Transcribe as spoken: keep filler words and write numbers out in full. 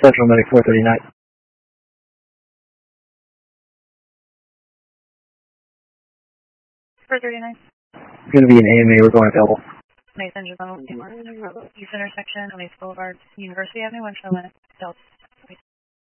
Central Medic four thirty-nine. four thirty-nine. It's going to be an A M A. We're going available. Nice engine level, East intersection, Oasis Boulevard, University Avenue, one show minute, Delta.